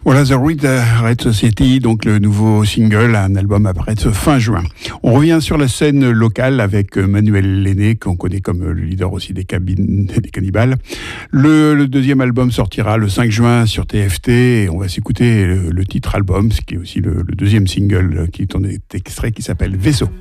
Voilà, The Red Society, donc le nouveau single, un album apparaît fin juin. On revient sur la scène locale avec Manuel Lenné, qu'on connaît comme le leader aussi des Cannibales. Le deuxième album sortira le 5 juin sur TFT et on va s'écouter le titre album, ce qui est aussi le deuxième single qui est extrait, qui s'appelle Vaisseau.